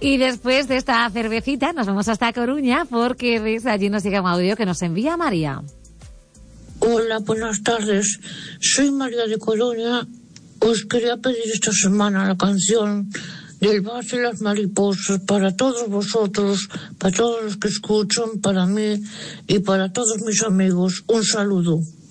Y después de esta cervecita nos vamos hasta Coruña porque allí nos llega un audio que nos envía María. Hola, buenas tardes. Soy María de Coruña. Os quería pedir esta semana la canción del Vals de las Mariposas para todos vosotros, para todos los que escuchan, para mí y para todos mis amigos. Un saludo.